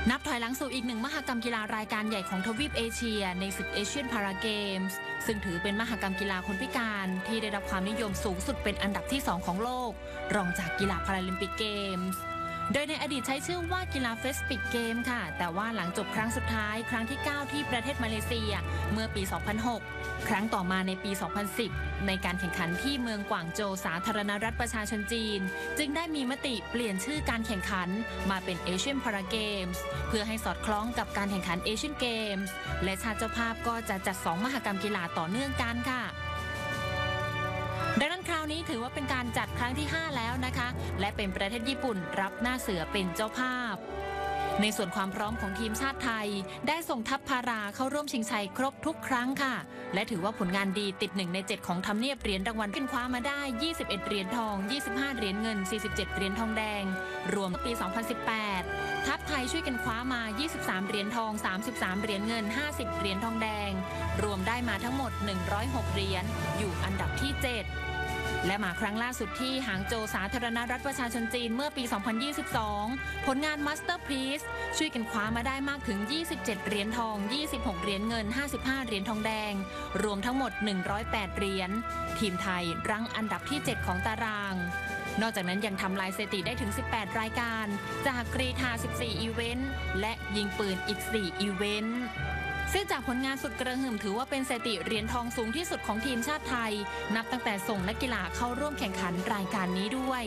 นับถอยหลังสู่อีกหนึ่งมหกรรมกีฬารายการใหญ่ของทวีปเอเชียในศึกเอเชียนพาราเกมส์ซึ่งถือเป็นมหกรรมกีฬาคนพิการที่ได้รับความนิยมสูงสุดเป็นอันดับที่2ของโลกรองจากกีฬาพาราลิมปิกเกมส์โดยในอดีตใช้ชื่อว่ากีฬาเฟสปิกเกมค่ะแต่ว่าหลังจบครั้งสุดท้ายครั้งที่9ที่ประเทศมาเลเซียเมื่อปี 2006 ครั้งต่อมาในปี 2010 ในการแข่งขันที่เมืองกวางโจวสาธารณรัฐประชาชนจีนจึงได้มีมติเปลี่ยนชื่อการแข่งขันมาเป็นเอเชียนพาราเกมส์เพื่อให้สอดคล้องกับการแข่งขันเอเชียนเกมส์และชาติเจ้าภาพก็จะจัด2มหกรรมกีฬาต่อเนื่องกันค่ะดังนั้นคราวนี้ถือว่าเป็นการจัดครั้งที่5แล้วนะคะและเป็นประเทศญี่ปุ่นรับหน้าเสือเป็นเจ้าภาพในส่วนความพร้อมของทีมชาติไทยได้ส่งทัพพาราเข้าร่วมชิงชัยครบทุกครั้งค่ะและถือว่าผลงานดีติด1ใน7ของทำเนียบเหรียญรางวัลขึ้นคว้ามาได้21เหรียญทอง25เหรียญเงิน47เหรียญทองแดงรวมปี 2018 ทัพไทยช่วยกันคว้ามา23เหรียญทอง33เหรียญเงิน50เหรียญทองแดงรวมได้มาทั้งหมด106เหรียญอยู่อันดับที่7และมาครั้งล่าสุดที่หางโจวสาธารณรัฐประชาชนจีนเมื่อปี 2022 ผลงานมาสเตอร์พีซช่วยกันคว้ามาได้มากถึง27เหรียญทอง26เหรียญเงิน55เหรียญทองแดงรวมทั้งหมด108เหรียญทีมไทยรั้งอันดับที่7ของตารางนอกจากนั้นยังทำลายสถิติได้ถึง18รายการจากกรีฑา14อีเวนต์และยิงปืนอีก4อีเวนต์ซึ่งจากผลงานสุดกระหึ่มถือว่าเป็นสถิติเหรียญทองสูงที่สุดของทีมชาติไทยนับตั้งแต่ส่งนักกีฬาเข้าร่วมแข่งขันรายการนี้ด้วย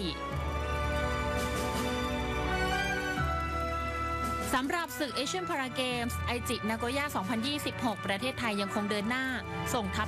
สำหรับศึกเอเชียนพาราเกมส์ไอจินาโกย่า 2026 ประเทศไทยยังคงเดินหน้าส่งทัพ